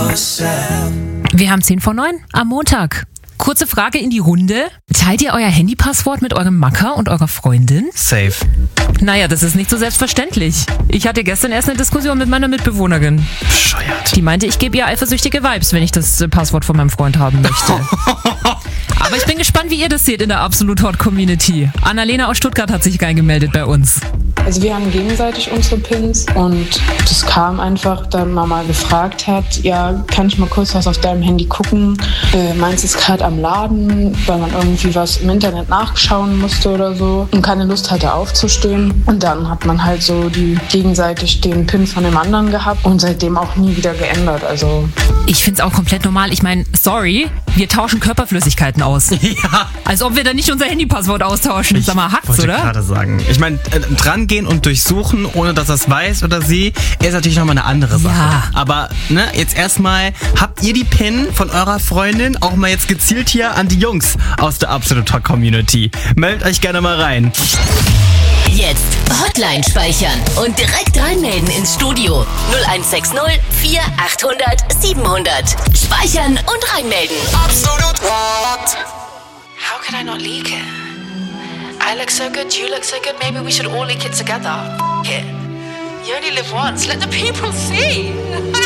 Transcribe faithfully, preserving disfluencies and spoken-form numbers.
Wir haben zehn vor neun am Montag. Kurze Frage in die Runde. Teilt ihr euer Handypasswort mit eurem Macker und eurer Freundin? Safe. Naja, das ist nicht so selbstverständlich. Ich hatte gestern erst eine Diskussion mit meiner Mitbewohnerin. Bescheuert. Die meinte, ich gebe ihr eifersüchtige Vibes, wenn ich das Passwort von meinem Freund haben möchte. Aber ich bin gespannt, wie ihr das seht in der Absolut Hot Community. Annalena aus Stuttgart hat sich gemeldet bei uns. Also wir haben gegenseitig unsere Pins und das kam einfach, da Mama gefragt hat, ja, kann ich mal kurz was auf deinem Handy gucken? Äh, meins ist gerade am Laden, weil man irgendwie was im Internet nachschauen musste oder so und keine Lust hatte aufzustehen. Und dann hat man halt so die gegenseitig den Pin von dem anderen gehabt und seitdem auch nie wieder geändert. Also ich find's auch komplett normal. Ich meine, sorry, wir tauschen Körperflüssigkeiten aus. Ja. Als ob wir da nicht unser Handypasswort austauschen. Sag mal, hackt's, wollte oder? gerade sagen. Ich meine, äh, drangehen und durchsuchen, ohne dass das weiß oder sie, ist natürlich nochmal eine andere Sache. Ja. Aber ne, jetzt erstmal, habt ihr die PIN von eurer Freundin auch mal jetzt gezielt hier an die Jungs aus der Absolut Hot Community? Meldet euch gerne mal rein. Jetzt Hotline speichern und direkt reinmelden ins Studio. null eins sechs null vier achthundert siebenhundert. Speichern und reinmelden. Absolut Hot. How could I not leak it? I look so good, you look so good, maybe we should all leak it together. F- it. You only live once, let the people see.